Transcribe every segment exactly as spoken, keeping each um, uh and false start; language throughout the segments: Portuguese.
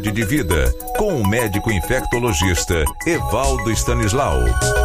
De vida, com o médico infectologista Evaldo Stanislau.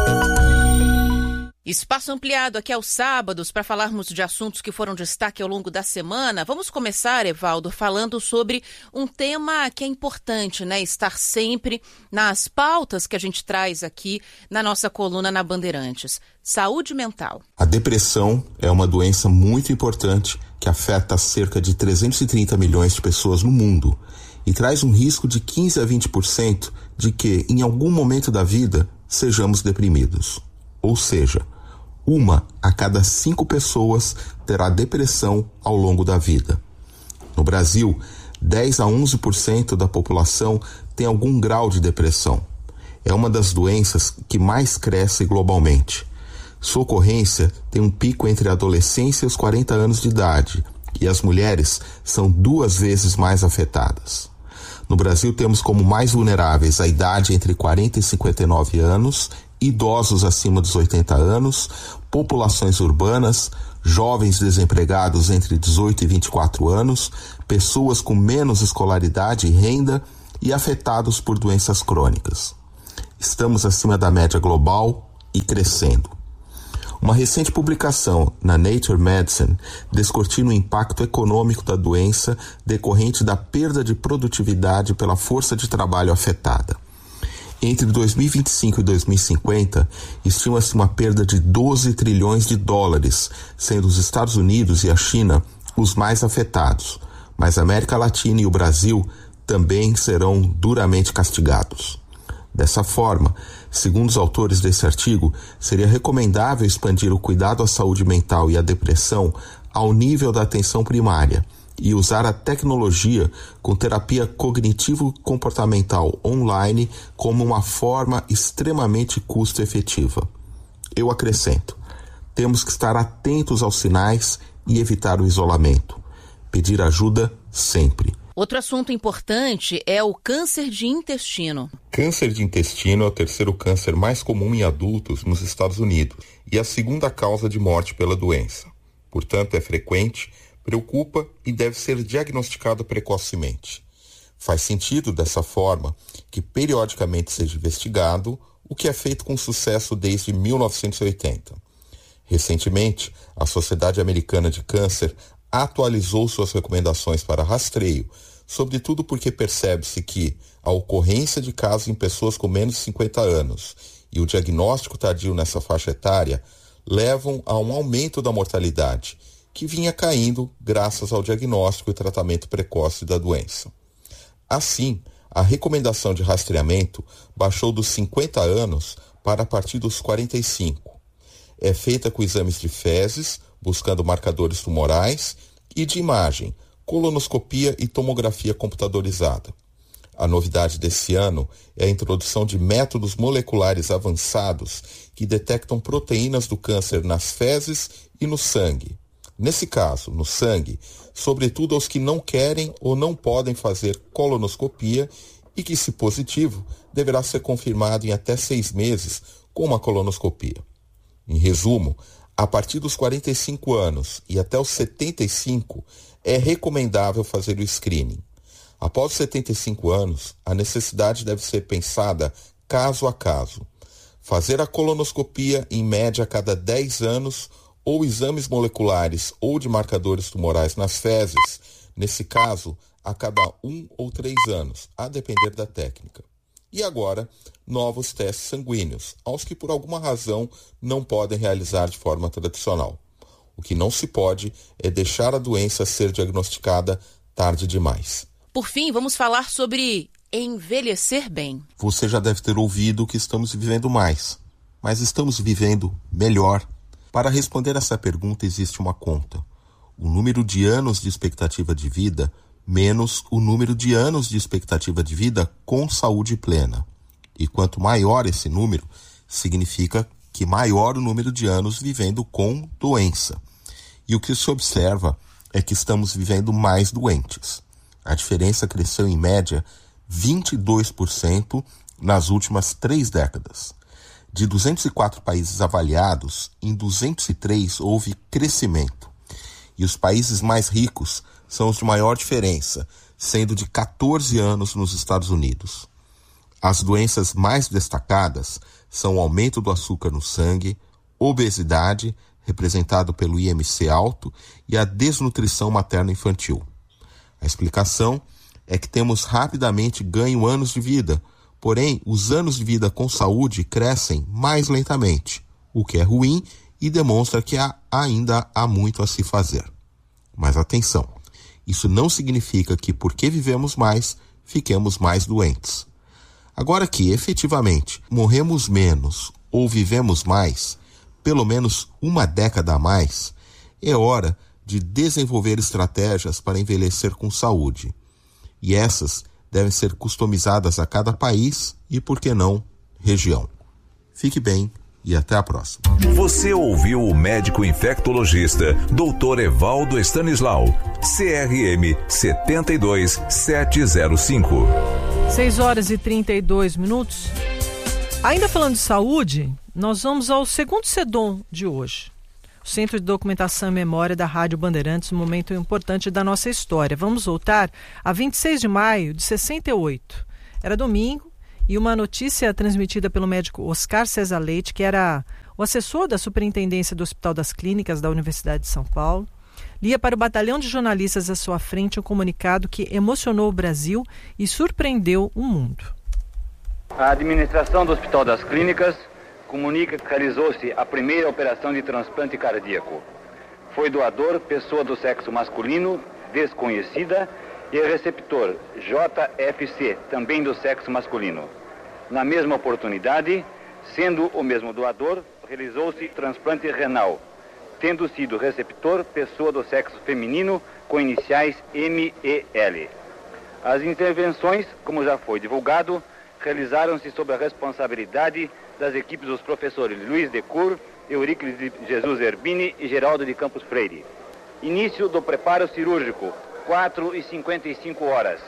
Espaço ampliado aqui aos sábados para falarmos de assuntos que foram destaque ao longo da semana. Vamos começar, Evaldo, falando sobre um tema que é importante, né? Estar sempre nas pautas que a gente traz aqui na nossa coluna na Bandeirantes. Saúde mental. A depressão é uma doença muito importante que afeta cerca de trezentos e trinta milhões de pessoas no mundo e traz um risco de quinze a vinte por cento de que, em algum momento da vida, sejamos deprimidos. Ou seja, uma a cada cinco pessoas terá depressão ao longo da vida. No Brasil, dez a onze por cento da população tem algum grau de depressão. É uma das doenças que mais cresce globalmente. Sua ocorrência tem um pico entre a adolescência e os quarenta anos de idade, e as mulheres são duas vezes mais afetadas. No Brasil, temos como mais vulneráveis a idade entre quarenta e cinquenta e nove anos, idosos acima dos oitenta anos, populações urbanas, jovens desempregados entre dezoito e vinte e quatro anos, pessoas com menos escolaridade e renda e afetados por doenças crônicas. Estamos acima da média global e crescendo. Uma recente publicação na Nature Medicine descortina o impacto econômico da doença decorrente da perda de produtividade pela força de trabalho afetada. Entre dois mil e vinte e cinco e dois mil e cinquenta, estima-se uma perda de doze trilhões de dólares, sendo os Estados Unidos e a China os mais afetados, mas a América Latina e o Brasil também serão duramente castigados. Dessa forma, segundo os autores desse artigo, seria recomendável expandir o cuidado à saúde mental e à depressão ao nível da atenção primária e usar a tecnologia com terapia cognitivo-comportamental online como uma forma extremamente custo-efetiva. Eu acrescento, temos que estar atentos aos sinais e evitar o isolamento. Pedir ajuda sempre. Outro assunto importante é o câncer de intestino. Câncer de intestino é o terceiro câncer mais comum em adultos nos Estados Unidos e a segunda causa de morte pela doença. Portanto, é frequente, preocupa e deve ser diagnosticado precocemente. Faz sentido, dessa forma, que periodicamente seja investigado, o que é feito com sucesso desde mil novecentos e oitenta. Recentemente, a Sociedade Americana de Câncer atualizou suas recomendações para rastreio, sobretudo porque percebe-se que a ocorrência de casos em pessoas com menos de cinquenta anos e o diagnóstico tardio nessa faixa etária levam a um aumento da mortalidade, que vinha caindo graças ao diagnóstico e tratamento precoce da doença. Assim, a recomendação de rastreamento baixou dos cinquenta anos para a partir dos quarenta e cinco. É feita com exames de fezes, buscando marcadores tumorais, e de imagem, colonoscopia e tomografia computadorizada. A novidade desse ano é a introdução de métodos moleculares avançados que detectam proteínas do câncer nas fezes e no sangue. Nesse caso, no sangue, sobretudo aos que não querem ou não podem fazer colonoscopia e que, se positivo, deverá ser confirmado em até seis meses com uma colonoscopia. Em resumo, a partir dos quarenta e cinco anos e até os setenta e cinco, é recomendável fazer o screening. Após os setenta e cinco anos, a necessidade deve ser pensada caso a caso. Fazer a colonoscopia em média a cada dez anos ou exames moleculares ou de marcadores tumorais nas fezes, nesse caso, a cada um ou três anos, a depender da técnica. E agora, novos testes sanguíneos, aos que por alguma razão não podem realizar de forma tradicional. O que não se pode é deixar a doença ser diagnosticada tarde demais. Por fim, vamos falar sobre envelhecer bem. Você já deve ter ouvido que estamos vivendo mais, mas estamos vivendo melhor. Para responder essa pergunta existe uma conta. O número de anos de expectativa de vida menos o número de anos de expectativa de vida com saúde plena. E quanto maior esse número, significa que maior o número de anos vivendo com doença. E o que se observa é que estamos vivendo mais doentes. A diferença cresceu em média vinte e dois por cento nas últimas três décadas. De duzentos e quatro países avaliados, em duzentos e três houve crescimento. E os países mais ricos são os de maior diferença, sendo de quatorze anos nos Estados Unidos. As doenças mais destacadas são o aumento do açúcar no sangue, obesidade, representado pelo I M C alto, e a desnutrição materno-infantil. A explicação é que temos rapidamente ganho anos de vida, porém os anos de vida com saúde crescem mais lentamente, o que é ruim e demonstra que há, ainda há muito a se fazer. Mas atenção, isso não significa que porque vivemos mais, fiquemos mais doentes. Agora que, efetivamente, morremos menos ou vivemos mais, pelo menos uma década a mais, é hora de desenvolver estratégias para envelhecer com saúde. E essas devem ser customizadas a cada país e, por que não, região. Fique bem e até a próxima. Você ouviu o médico infectologista doutor Evaldo Stanislau, C R M sete dois sete zero cinco. seis horas e trinta e dois minutos. Ainda falando de saúde, nós vamos ao segundo CEDOM de hoje. O Centro de Documentação e Memória da Rádio Bandeirantes, um momento importante da nossa história. Vamos voltar a vinte e seis de maio de sessenta e oito. Era domingo e uma notícia transmitida pelo médico Oscar César Leite, que era o assessor da Superintendência do Hospital das Clínicas da Universidade de São Paulo, lia para o batalhão de jornalistas à sua frente um comunicado que emocionou o Brasil e surpreendeu o mundo. A administração do Hospital das Clínicas comunica que realizou-se a primeira operação de transplante cardíaco. Foi doador pessoa do sexo masculino, desconhecida, e receptor J F C, também do sexo masculino. Na mesma oportunidade, sendo o mesmo doador, realizou-se transplante renal, tendo sido receptor pessoa do sexo feminino com iniciais M E L. As intervenções, como já foi divulgado, realizaram-se sob a responsabilidade das equipes dos professores Luiz Decour, Euríclides de Jesus Erbini e Geraldo de Campos Freire. Início do preparo cirúrgico, quatro e cinquenta e cinco horas.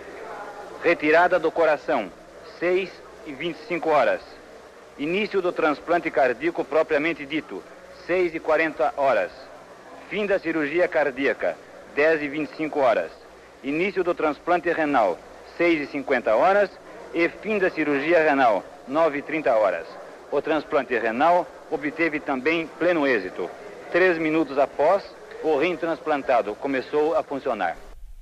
Retirada do coração, seis e vinte e cinco horas. Início do transplante cardíaco propriamente dito, seis e quarenta horas. Fim da cirurgia cardíaca, dez e vinte e cinco horas. Início do transplante renal, seis e cinquenta horas. E fim da cirurgia renal, nove e trinta horas. O transplante renal obteve também pleno êxito. Três minutos após, o rim transplantado começou a funcionar.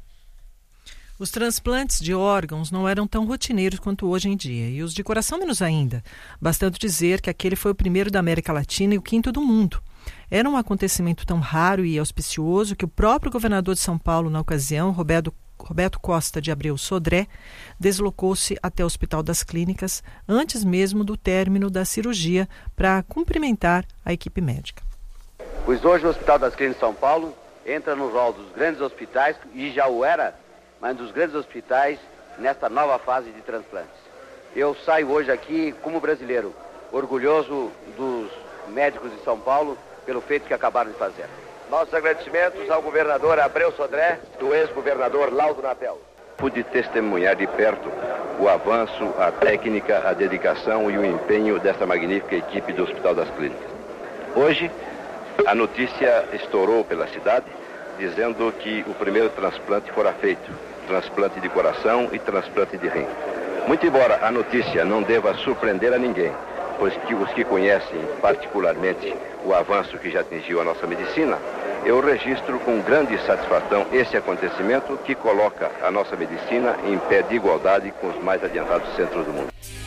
Os transplantes de órgãos não eram tão rotineiros quanto hoje em dia, e os de coração menos ainda, bastando dizer que aquele foi o primeiro da América Latina e o quinto do mundo. Era um acontecimento tão raro e auspicioso que o próprio governador de São Paulo, na ocasião, Roberto Roberto Costa de Abreu Sodré, deslocou-se até o Hospital das Clínicas antes mesmo do término da cirurgia para cumprimentar a equipe médica. Pois hoje o Hospital das Clínicas de São Paulo entra no rol dos grandes hospitais, e já o era, mas dos grandes hospitais nesta nova fase de transplantes. Eu saio hoje aqui como brasileiro, orgulhoso dos médicos de São Paulo pelo feito que acabaram de fazer. Nossos agradecimentos ao governador Abreu Sodré, do ex-governador Laudo Natel. Pude testemunhar de perto o avanço, a técnica, a dedicação e o empenho dessa magnífica equipe do Hospital das Clínicas. Hoje, a notícia estourou pela cidade, dizendo que o primeiro transplante fora feito, transplante de coração e transplante de rim. Muito embora a notícia não deva surpreender a ninguém, pois que os que conhecem particularmente o avanço que já atingiu a nossa medicina, eu registro com grande satisfação esse acontecimento que coloca a nossa medicina em pé de igualdade com os mais adiantados centros do mundo.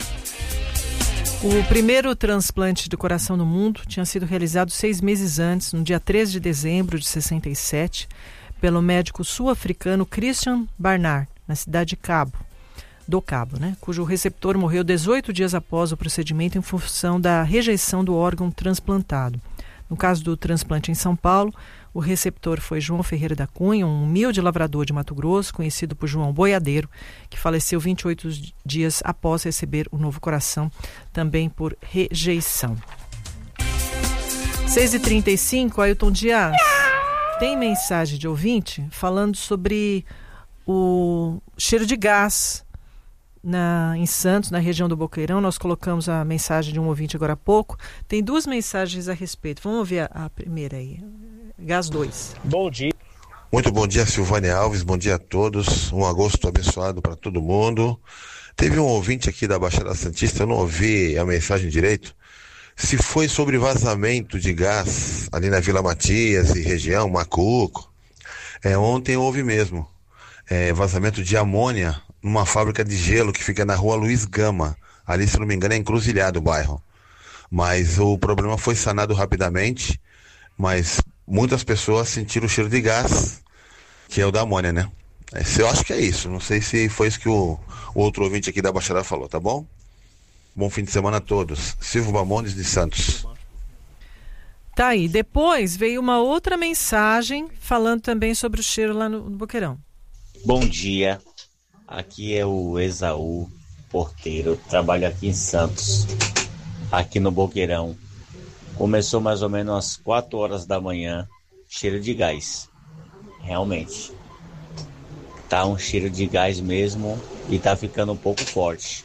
O primeiro transplante de coração no mundo tinha sido realizado seis meses antes, no dia treze de dezembro de sessenta e sete, pelo médico sul-africano Christian Barnard, na cidade de Cabo, do Cabo, né, cujo receptor morreu dezoito dias após o procedimento em função da rejeição do órgão transplantado. No caso do transplante em São Paulo, o receptor foi João Ferreira da Cunha, um humilde lavrador de Mato Grosso, conhecido por João Boiadeiro, que faleceu vinte e oito dias após receber o novo coração, também por rejeição. seis e trinta e cinco, Ailton Dias, tem mensagem de ouvinte falando sobre o cheiro de gás Na, em Santos, na região do Boqueirão. Nós colocamos a mensagem de um ouvinte agora há pouco. Tem duas mensagens a respeito. Vamos ouvir a, a primeira aí. Gás dois. Bom dia. Muito bom dia, Silvânia Alves, bom dia a todos, um agosto abençoado para todo mundo. Teve um ouvinte aqui da Baixada Santista, eu não ouvi a mensagem direito, se foi sobre vazamento de gás ali na Vila Matias e região, Macuco. É, ontem houve mesmo, é, vazamento de amônia numa fábrica de gelo que fica na rua Luiz Gama, ali se não me engano é Encruzilhada o bairro. Mas o problema foi sanado rapidamente, mas muitas pessoas sentiram o cheiro de gás, que é o da amônia, né? Eu acho que é isso, não sei se foi isso que o, o outro ouvinte aqui da Baixada falou, tá bom? Bom fim de semana a todos. Silvio Mamones de Santos. Tá aí, depois veio uma outra mensagem falando também sobre o cheiro lá no, no Boqueirão. Bom dia, aqui é o Esaú Porteiro, trabalho aqui em Santos, aqui no Boqueirão. Começou mais ou menos às quatro horas da manhã, cheiro de gás, realmente. Tá um cheiro de gás mesmo e tá ficando um pouco forte.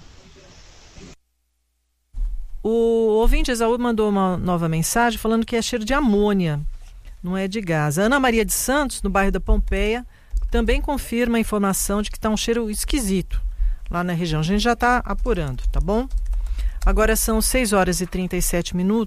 O ouvinte Esaú mandou uma nova mensagem falando que é cheiro de amônia, não é de gás. A Ana Maria de Santos, no bairro da Pompeia, também confirma a informação de que está um cheiro esquisito lá na região. A gente já está apurando, tá bom? Agora são seis horas e trinta e sete minutos.